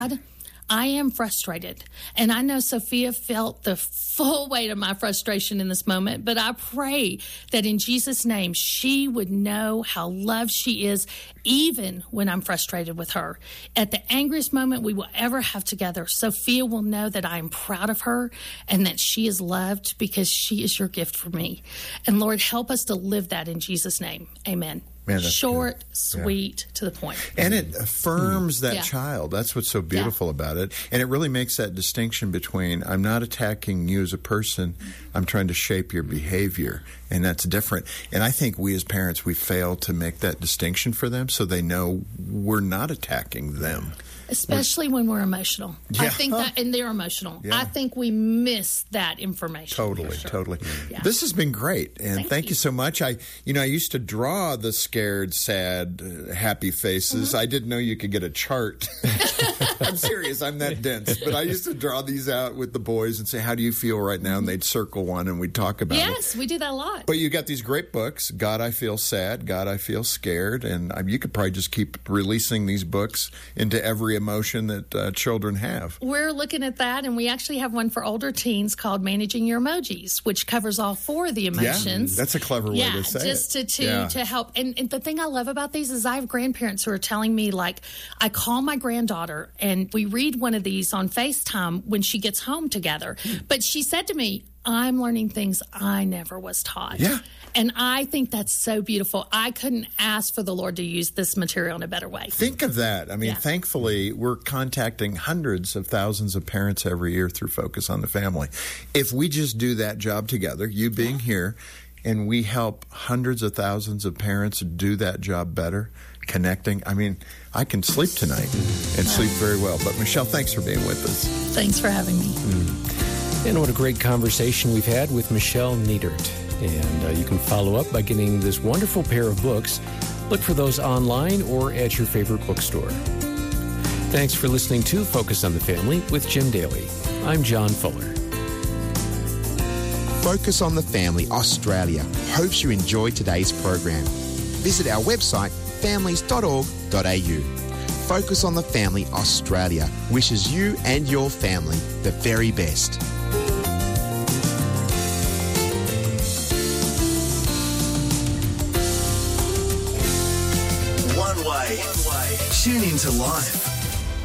I am frustrated, and I know Sophia felt the full weight of my frustration in this moment, but I pray that in Jesus' name, she would know how loved she is, even when I'm frustrated with her. At the angriest moment we will ever have together, Sophia will know that I am proud of her and that she is loved because she is your gift for me. And Lord, help us to live that in Jesus' name. Amen. Man, short, good. sweet, to the point. And it affirms that child. That's what's so beautiful about it. And it really makes that distinction between, I'm not attacking you as a person, I'm trying to shape your behavior. And that's different. And I think we as parents, we fail to make that distinction for them so they know we're not attacking them. Especially when we're emotional. I think that, and they're emotional. I think we miss that information. Totally. Yeah. This has been great, and thank you so much. I used to draw the scared, sad, happy faces. I didn't know you could get a chart. I'm serious. I'm that dense. But I used to draw these out with the boys and say, how do you feel right now? And they'd circle one, and we'd talk about it. Yes, we do that a lot. But you got these great books, God, I Feel Sad, God, I Feel Scared, and you could probably just keep releasing these books into every emotion that children have. We're looking at that, and we actually have one for older teens called Managing Your Emojis, which covers all four of the emotions. Yeah, that's a clever way to say just it. To help. And the thing I love about these is I have grandparents who are telling me, like, I call my granddaughter, and we read one of these on FaceTime when she gets home together. But she said to me, I'm learning things I never was taught. Yeah. And I think that's so beautiful. I couldn't ask for the Lord to use this material in a better way. Think of that. I mean, thankfully, we're contacting hundreds of thousands of parents every year through Focus on the Family. If we just do that job together, you being here, and we help hundreds of thousands of parents do that job better, connecting, I mean, I can sleep tonight and sleep very well. But Michelle, thanks for being with us. Thanks for having me. And what a great conversation we've had with Michelle Niedert. And you can follow up by getting this wonderful pair of books. Look for those online or at your favorite bookstore. Thanks for listening to Focus on the Family with Jim Daly. I'm John Fuller. Focus on the Family Australia hopes you enjoyed today's program. Visit our website, families.org.au. Focus on the Family Australia wishes you and your family the very best. Tune into life.